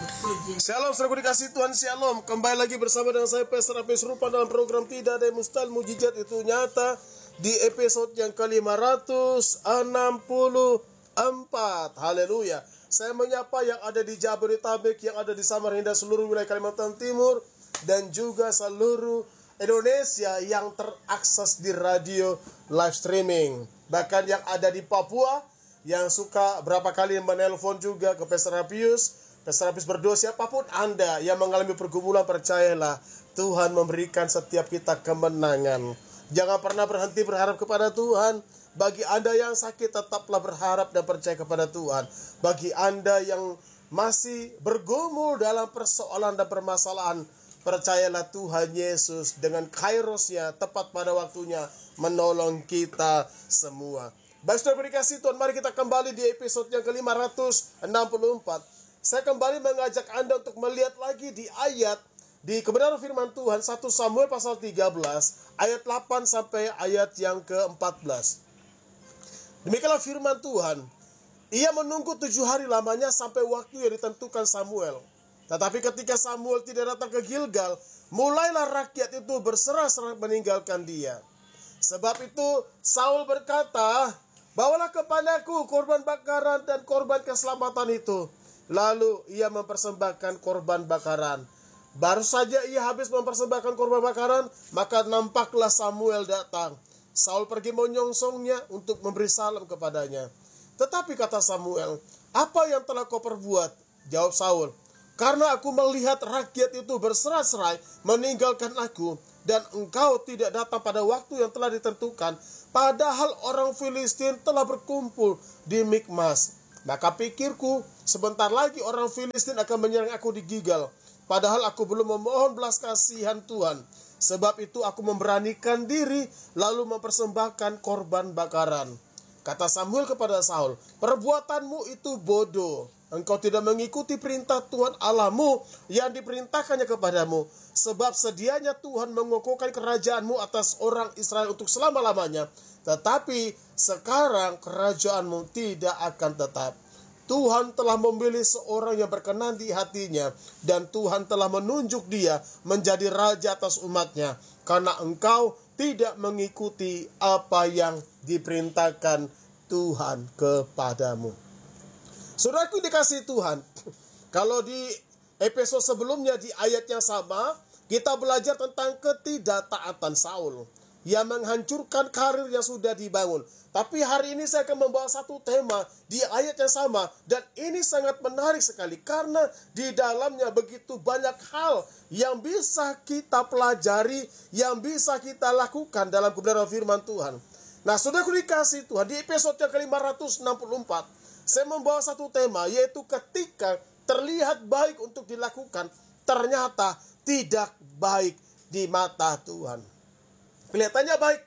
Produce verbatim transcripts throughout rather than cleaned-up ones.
Shalom, saudara dikasih Tuhan, shalom. Kembali lagi bersama dengan saya Pastor Apes Rupa dalam program Tidak Ada Mustahil, Mujizat Itu Nyata di episode yang ke lima ratus enam puluh empat. Haleluya. Saya menyapa yang ada di Jabodetabek, yang ada di Samarinda, seluruh wilayah Kalimantan Timur, dan juga seluruh Indonesia yang terakses di radio live streaming. Bahkan yang ada di Papua, yang suka berapa kali menelpon juga ke Pastor Apius. Pastor Apis berdoa, siapapun Anda yang mengalami pergumulan, percayalah Tuhan memberikan setiap kita kemenangan. Jangan pernah berhenti berharap kepada Tuhan. Bagi Anda yang sakit, tetaplah berharap dan percaya kepada Tuhan. Bagi Anda yang masih bergumul dalam persoalan dan permasalahan, percayalah Tuhan Yesus dengan kairosnya tepat pada waktunya menolong kita semua. Baik, saudara dikasih Tuhan, mari kita kembali di episode yang ke lima ratus enam puluh empat. Saya kembali mengajak Anda untuk melihat lagi di ayat, di kebenaran firman Tuhan, satu Samuel pasal tiga belas, ayat delapan sampai ayat yang ke empat belas. Demikianlah firman Tuhan. Ia menunggu tujuh hari lamanya sampai waktu yang ditentukan Samuel. Tetapi ketika Samuel tidak datang ke Gilgal, mulailah rakyat itu berserak-serak meninggalkan dia. Sebab itu Saul berkata, bawalah kepadaku korban bakaran dan korban keselamatan itu. Lalu ia mempersembahkan korban bakaran. Baru saja ia habis mempersembahkan korban bakaran, maka nampaklah Samuel datang. Saul pergi menyongsongnya untuk memberi salam kepadanya. Tetapi kata Samuel, apa yang telah kau perbuat? Jawab Saul, karena aku melihat rakyat itu berserai-serai meninggalkan aku, dan engkau tidak datang pada waktu yang telah ditentukan, padahal orang Filistin telah berkumpul di Mikmas. Maka pikirku, sebentar lagi orang Filistin akan menyerang aku di Gilgal, padahal aku belum memohon belas kasihan Tuhan. Sebab itu aku memberanikan diri, lalu mempersembahkan korban bakaran. Kata Samuel kepada Saul, perbuatanmu itu bodoh. Engkau tidak mengikuti perintah Tuhan Allahmu yang diperintahkannya kepadamu. Sebab sedianya Tuhan mengukuhkan kerajaanmu atas orang Israel untuk selama-lamanya. Tetapi sekarang kerajaanmu tidak akan tetap. Tuhan telah memilih seorang yang berkenan di hatinya, dan Tuhan telah menunjuk dia menjadi raja atas umatnya, karena engkau tidak mengikuti apa yang diperintahkan Tuhan kepadamu. Saudaraku dikasih Tuhan, kalau di episode sebelumnya di ayat yang sama, kita belajar tentang ketidaktaatan Saul yang menghancurkan karir yang sudah dibangun. Tapi hari ini saya akan membawa satu tema di ayat yang sama, dan ini sangat menarik sekali karena di dalamnya begitu banyak hal yang bisa kita pelajari, yang bisa kita lakukan dalam kebenaran firman Tuhan. Nah, saudaraku dikasih Tuhan, di episode yang ke lima ratus enam puluh empat, saya membawa satu tema, yaitu ketika terlihat baik untuk dilakukan, ternyata tidak baik di mata Tuhan. Kelihatannya baik.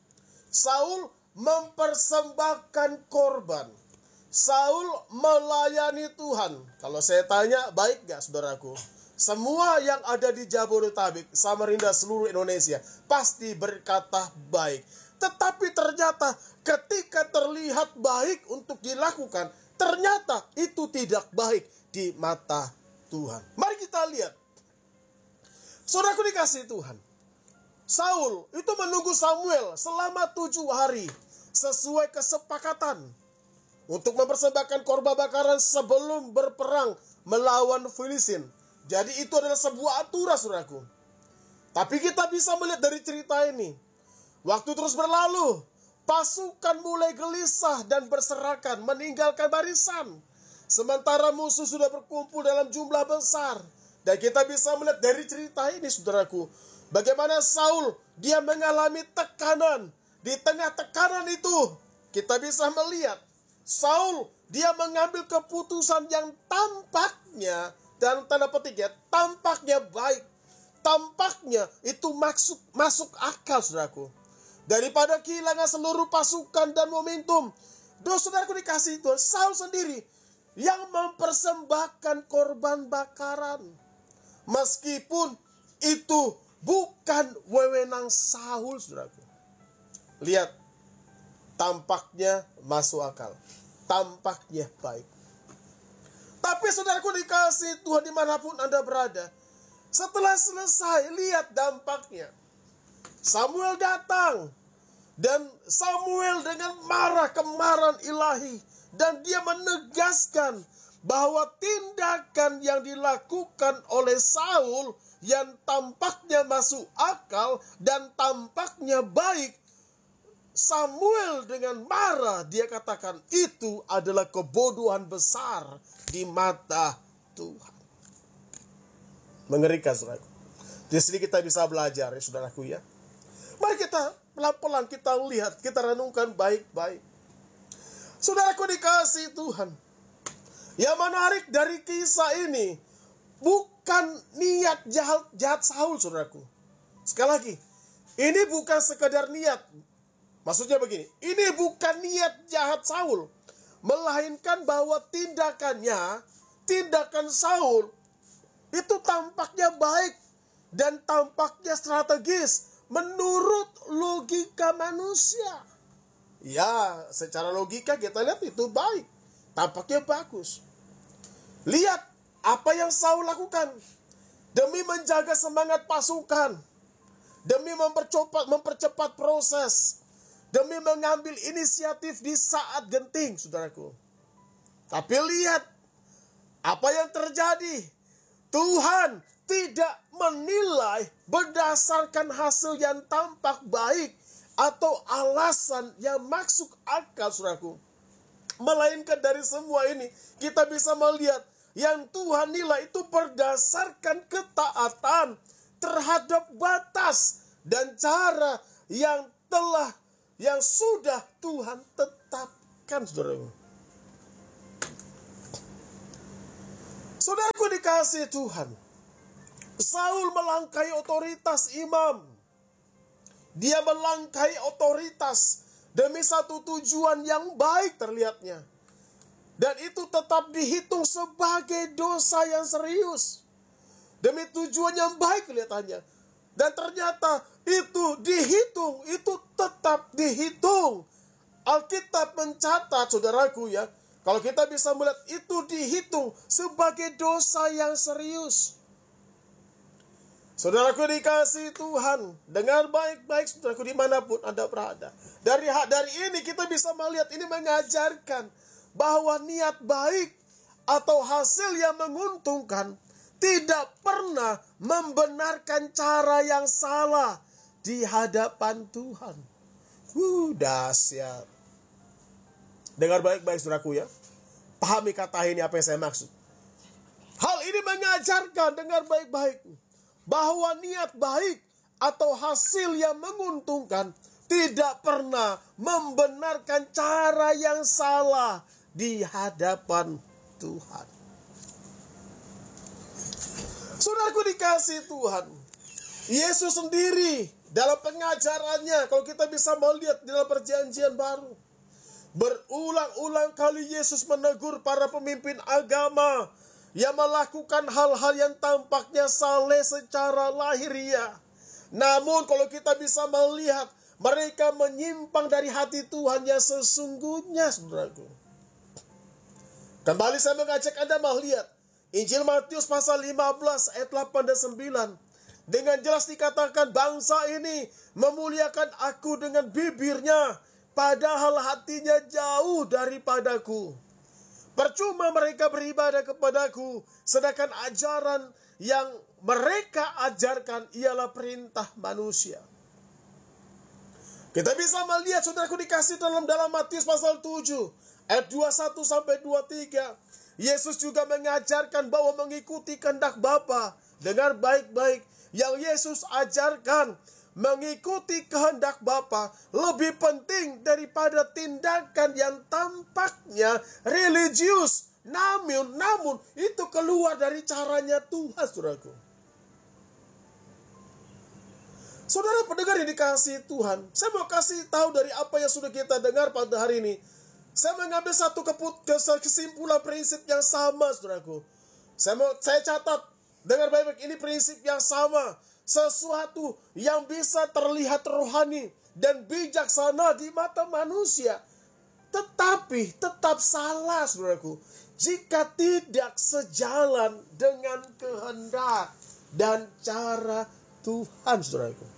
Saul mempersembahkan korban. Saul melayani Tuhan. Kalau saya tanya, baik gak saudaraku? Semua yang ada di Jabodetabek, Samarinda, seluruh Indonesia pasti berkata baik. Tetapi ternyata ketika terlihat baik untuk dilakukan, ternyata itu tidak baik di mata Tuhan. Mari kita lihat. Saudaraku dikasih Tuhan, Saul itu menunggu Samuel selama tujuh hari sesuai kesepakatan untuk mempersembahkan korban bakaran sebelum berperang melawan Filistin. Jadi itu adalah sebuah aturan, saudaraku. Tapi kita bisa melihat dari cerita ini, waktu terus berlalu, pasukan mulai gelisah dan berserakan meninggalkan barisan, sementara musuh sudah berkumpul dalam jumlah besar. Dan kita bisa melihat dari cerita ini, saudaraku, bagaimana Saul dia mengalami tekanan. Di tengah tekanan itu kita bisa melihat Saul dia mengambil keputusan yang tampaknya, dan tanda petiknya, tampaknya baik. Tampaknya itu masuk, masuk akal, saudaraku. Daripada kehilangan seluruh pasukan dan momentum, doa saudaraku dikasih Tuhan, Saul sendiri yang mempersembahkan korban bakaran. Meskipun itu bukan wewenang Saul, saudaraku. Lihat, tampaknya masuk akal, tampaknya baik. Tapi saudaraku dikasih Tuhan dimanapun Anda berada, setelah selesai, lihat dampaknya. Samuel datang, dan Samuel dengan marah kemarahan ilahi, dan dia menegaskan bahwa tindakan yang dilakukan oleh Saul yang tampaknya masuk akal dan tampaknya baik, Samuel dengan marah dia katakan itu adalah kebodohan besar di mata Tuhan. Mengerikan, saudaraku. Di sini kita bisa belajar, ya saudaraku ya. Mari kita pelan-pelan kita lihat, kita renungkan baik-baik. Saudaraku dikasih Tuhan, yang menarik dari kisah ini bukan niat jahat, jahat Saul, saudaraku. Sekali lagi, ini bukan sekedar niat. Maksudnya begini, ini bukan niat jahat Saul, melainkan bahwa tindakannya, tindakan Saul itu tampaknya baik dan tampaknya strategis menurut logika manusia. Ya, secara logika kita lihat itu baik, tampaknya bagus. Lihat apa yang Saul lakukan demi menjaga semangat pasukan, demi mempercepat, mempercepat proses, demi mengambil inisiatif di saat genting, saudaraku. Tapi lihat apa yang terjadi. Tuhan tidak menilai berdasarkan hasil yang tampak baik atau alasan yang masuk akal, saudaraku. Melainkan dari semua ini kita bisa melihat yang Tuhan nilai itu berdasarkan ketaatan terhadap batas dan cara yang telah, yang sudah Tuhan tetapkan, saudaraku. Saudaraku dikasih Tuhan, Saul melangkahi otoritas imam. Dia melangkahi otoritas demi satu tujuan yang baik terlihatnya. Dan itu tetap dihitung sebagai dosa yang serius. Demi tujuan yang baik kelihatannya. Dan ternyata itu dihitung, itu tetap dihitung. Alkitab mencatat, saudaraku ya, kalau kita bisa melihat itu dihitung sebagai dosa yang serius. Saudaraku dikasih Tuhan, dengar baik-baik saudaraku dimanapun Anda berada. Dari dari ini kita bisa melihat ini mengajarkan bahwa niat baik atau hasil yang menguntungkan tidak pernah membenarkan cara yang salah di hadapan Tuhan. Wuh, dahsyat. Dengar baik-baik saudaraku ya. Pahami kata ini apa yang saya maksud. Hal ini mengajarkan, dengar baik-baik, bahwa niat baik atau hasil yang menguntungkan tidak pernah membenarkan cara yang salah di hadapan Tuhan. Saudaraku dikasih Tuhan, Yesus sendiri dalam pengajarannya, kalau kita bisa melihat dalam perjanjian baru, berulang-ulang kali Yesus menegur para pemimpin agama yang melakukan hal-hal yang tampaknya saleh secara lahiriah. Namun kalau kita bisa melihat, mereka menyimpang dari hati Tuhan yang sesungguhnya, saudaraku. Kembali saya mengajak Anda melihat Injil Matius pasal lima belas ayat delapan dan sembilan. Dengan jelas dikatakan bangsa ini memuliakan aku dengan bibirnya, padahal hatinya jauh daripadaku. Percuma mereka beribadah kepadaku, sedangkan ajaran yang mereka ajarkan ialah perintah manusia. Kita bisa melihat, saudaraku dikasih dalam dalam Matius pasal tujuh ayat dua puluh satu sampai dua puluh tiga. Yesus juga mengajarkan bahwa mengikuti kehendak Bapa. Dengar baik-baik, yang Yesus ajarkan mengikuti kehendak Bapa lebih penting daripada tindakan yang tampaknya religius. Namun, namun itu keluar dari caranya Tuhan, saudaraku. Saudara pendengar yang dikasihi Tuhan, saya mau kasih tahu dari apa yang sudah kita dengar pada hari ini. Saya mengambil satu keput, kesimpulan prinsip yang sama, saudaraku. Saya mau saya catat, dengar baik-baik, ini prinsip yang sama. Sesuatu yang bisa terlihat rohani dan bijaksana di mata manusia, tetapi tetap salah, saudaraku, jika tidak sejalan dengan kehendak dan cara Tuhan, saudaraku.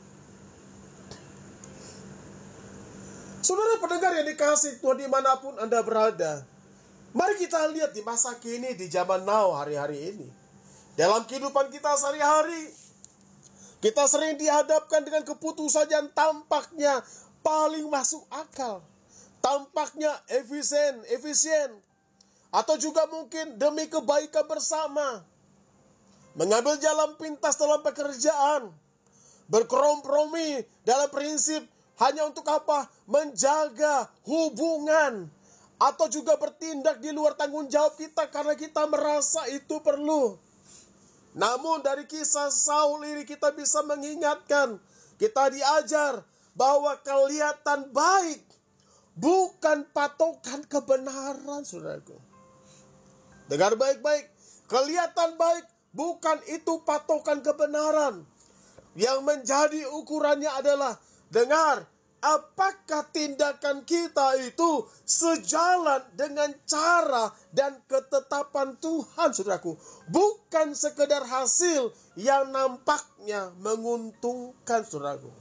Saudara pendengar yang dikasihi Tuhan dimanapun Anda berada, mari kita lihat di masa kini, di zaman now, hari-hari ini. Dalam kehidupan kita sehari-hari, kita sering dihadapkan dengan keputusan yang tampaknya paling masuk akal, tampaknya efisien, efisien, atau juga mungkin demi kebaikan bersama. Mengambil jalan pintas dalam pekerjaan, berkompromi dalam prinsip hanya untuk apa? Menjaga hubungan, atau juga bertindak di luar tanggung jawab kita karena kita merasa itu perlu. Namun dari kisah Saul ini kita bisa mengingatkan, kita diajar bahwa kelihatan baik bukan patokan kebenaran, saudaraku. Dengar baik-baik, kelihatan baik bukan itu patokan kebenaran. Yang menjadi ukurannya adalah, dengar, apakah tindakan kita itu sejalan dengan cara dan ketetapan Tuhan, saudaraku. Bukan sekedar hasil yang nampaknya menguntungkan, saudaraku.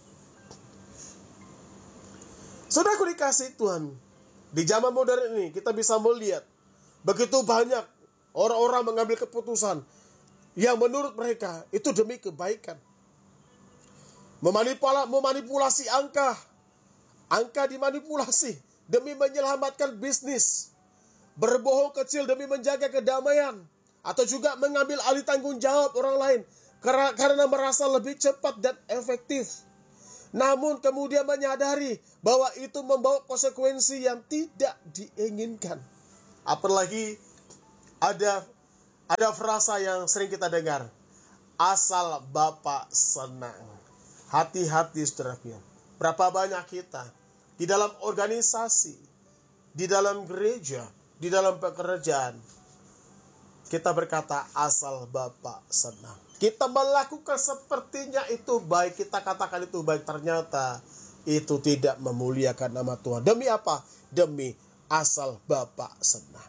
Saudaraku dikasihi Tuhan, di zaman modern ini kita bisa melihat begitu banyak orang-orang mengambil keputusan yang menurut mereka itu demi kebaikan. Memanipulasi angka. Angka dimanipulasi demi menyelamatkan bisnis. Berbohong kecil demi menjaga kedamaian. Atau juga mengambil alih tanggung jawab orang lain. Karena, karena merasa lebih cepat dan efektif. Namun kemudian menyadari bahwa itu membawa konsekuensi yang tidak diinginkan. Apalagi ada, ada frasa yang sering kita dengar. Asal Bapak senang. Hati-hati, saudaraku. Berapa banyak kita di dalam organisasi, di dalam gereja, di dalam pekerjaan, kita berkata asal Bapak senang. Kita melakukan sepertinya itu baik, kita katakan itu baik, ternyata itu tidak memuliakan nama Tuhan. Demi apa? Demi asal Bapak senang.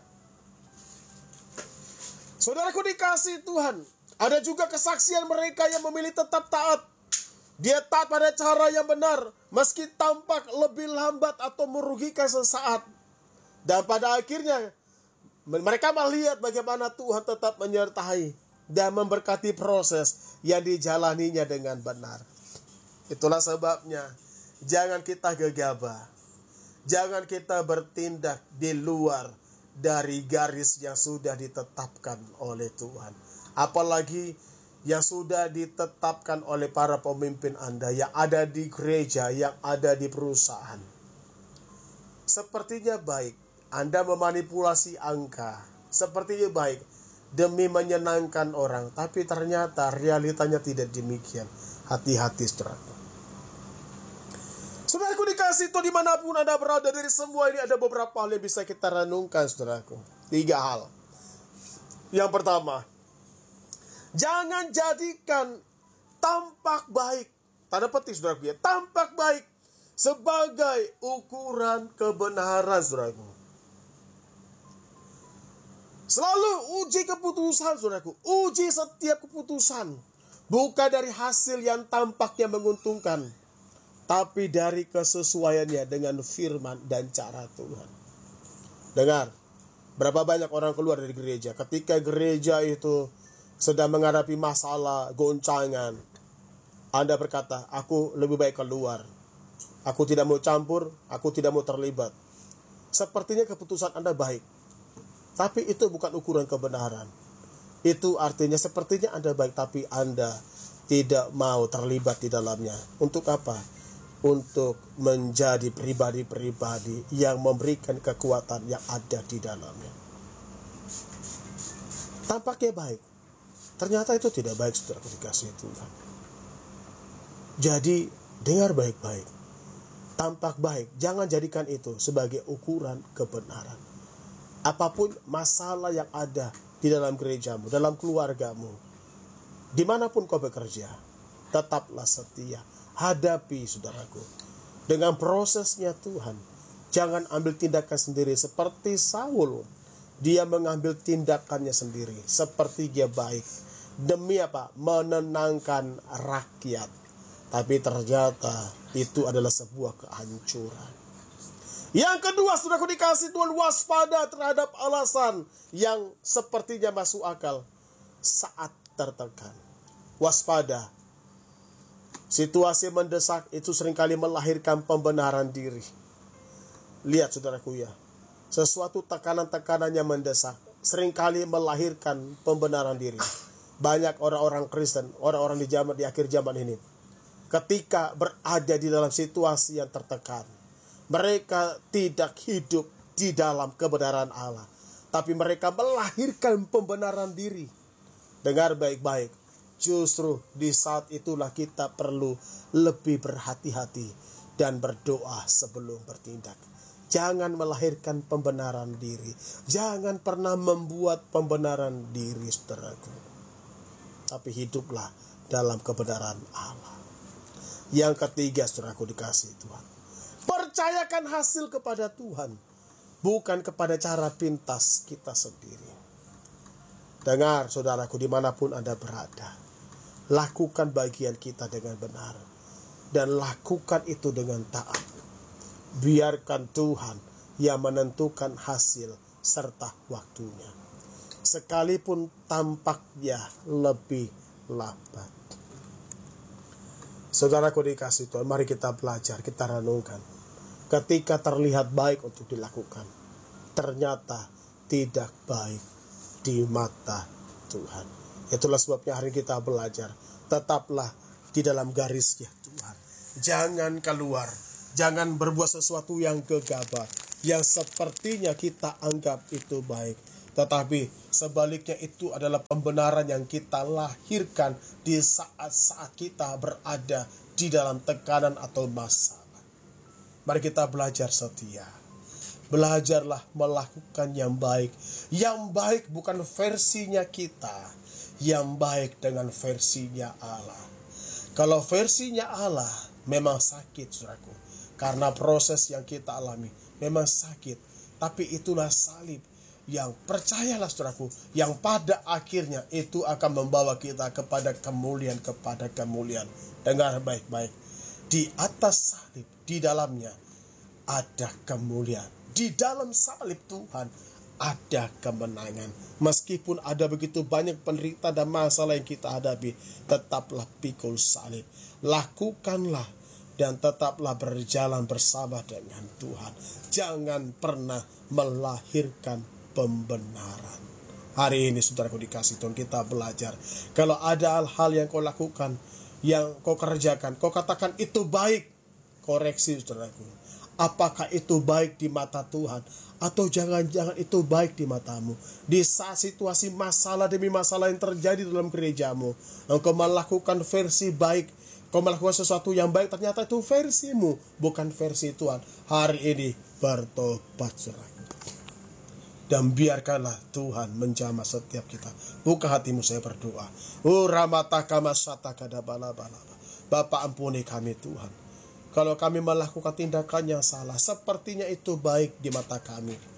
Saudaraku dikasihi Tuhan, ada juga kesaksian mereka yang memilih tetap taat. Dia taat pada cara yang benar, meski tampak lebih lambat atau merugikan sesaat. Dan pada akhirnya, mereka melihat bagaimana Tuhan tetap menyertai dan memberkati proses yang dijalaninya dengan benar. Itulah sebabnya, jangan kita gegabah. Jangan kita bertindak di luar dari garis yang sudah ditetapkan oleh Tuhan. Apalagi yang sudah ditetapkan oleh para pemimpin Anda yang ada di gereja, yang ada di perusahaan. Sepertinya baik Anda memanipulasi angka, sepertinya baik demi menyenangkan orang, tapi ternyata realitanya tidak demikian. Hati-hati, saudaraku. Saudaraku dikasihi Tuhan dimanapun Anda berada, dari semua ini ada beberapa hal yang bisa kita renungkan, saudaraku. Tiga hal. Yang pertama, jangan jadikan tampak baik, tanda petik saudaraku ya, tampak baik sebagai ukuran kebenaran, saudaraku. Selalu uji keputusan, saudaraku. Uji setiap keputusan. Bukan dari hasil yang tampaknya menguntungkan, tapi dari kesesuaiannya dengan firman dan cara Tuhan. Dengar, berapa banyak orang keluar dari gereja. Ketika gereja itu sedang menghadapi masalah, goncangan, Anda berkata, aku lebih baik keluar. Aku tidak mau campur, aku tidak mau terlibat. Sepertinya keputusan Anda baik, tapi itu bukan ukuran kebenaran. Itu artinya sepertinya Anda baik, tapi Anda tidak mau terlibat di dalamnya. Untuk apa? Untuk menjadi pribadi-pribadi yang memberikan kekuatan yang ada di dalamnya. Tampaknya baik, ternyata itu tidak baik, saudara dikasihi Tuhan. Jadi, dengar baik-baik. Tampak baik, jangan jadikan itu sebagai ukuran kebenaran. Apapun masalah yang ada di dalam gerejamu, dalam keluargamu, dimanapun kau bekerja, tetaplah setia. Hadapi, saudaraku, dengan prosesnya Tuhan. Jangan ambil tindakan sendiri seperti Saul. dia mengambil tindakannya sendiri seperti dia baik. Demi apa? Menenangkan rakyat. Tapi ternyata itu adalah sebuah kehancuran. Yang kedua, saudaraku dikasih Tuhan, waspada terhadap alasan yang sepertinya masuk akal saat tertekan. Waspada. Situasi mendesak itu seringkali melahirkan pembenaran diri. Lihat saudaraku ya, sesuatu tekanan-tekanan yang mendesak seringkali melahirkan pembenaran diri. Banyak orang-orang Kristen, orang-orang di zaman di akhir zaman ini, ketika berada di dalam situasi yang tertekan, mereka tidak hidup di dalam kebenaran Allah, tapi mereka melahirkan pembenaran diri. Dengar baik-baik, justru di saat itulah kita perlu lebih berhati-hati dan berdoa sebelum bertindak. Jangan melahirkan pembenaran diri. Jangan pernah membuat pembenaran diri, saudaraku. Tapi hiduplah dalam kebenaran Allah. Yang ketiga, saudaraku dikasih Tuhan, percayakan hasil kepada Tuhan, bukan kepada cara pintas kita sendiri. Dengar saudaraku, dimanapun Anda berada, lakukan bagian kita dengan benar, dan lakukan itu dengan taat. Biarkan Tuhan yang menentukan hasil serta waktunya, sekalipun tampaknya lebih lambat. Saudaraku dikasih Tuhan, mari kita belajar, kita renungkan. Ketika terlihat baik untuk dilakukan, ternyata tidak baik di mata Tuhan. Itulah sebabnya hari kita belajar, tetaplah di dalam garisnya Tuhan. Jangan keluar. Jangan berbuat sesuatu yang gegabah, yang sepertinya kita anggap itu baik. Tetapi sebaliknya itu adalah pembenaran yang kita lahirkan di saat-saat kita berada di dalam tekanan atau masalah. Mari kita belajar setia. Belajarlah melakukan yang baik. Yang baik bukan versinya kita. Yang baik dengan versinya Allah. Kalau versinya Allah memang sakit, saudaraku. Karena proses yang kita alami memang sakit. Tapi itulah salib yang, percayalah saudaraku, yang pada akhirnya itu akan membawa kita kepada kemuliaan, kepada kemuliaan. Dengar baik-baik. Di atas salib, di dalamnya ada kemuliaan. Di dalam salib Tuhan ada kemenangan. Meskipun ada begitu banyak penderitaan dan masalah yang kita hadapi, tetaplah pikul salib. Lakukanlah dan tetaplah berjalan bersama dengan Tuhan. Jangan pernah melahirkan pembenaran. Hari ini saudaraku dikasih Tuhan, kita belajar. Kalau ada hal-hal yang kau lakukan, yang kau kerjakan, kau katakan itu baik, koreksi saudaraku. Apakah itu baik di mata Tuhan? Atau jangan-jangan itu baik di matamu? Di saat situasi masalah demi masalah yang terjadi dalam gerejamu, engkau melakukan versi baik, kau melakukan sesuatu yang baik, ternyata itu versimu, bukan versi Tuhan. Hari ini bertobat, saudara. Dan biarkanlah Tuhan menjamah setiap kita. Buka hatimu, saya berdoa. Oh, ramataka masataka dabala-balaba. Bapa, ampuni kami Tuhan. Kalau kami melakukan tindakan yang salah, sepertinya itu baik di mata kami.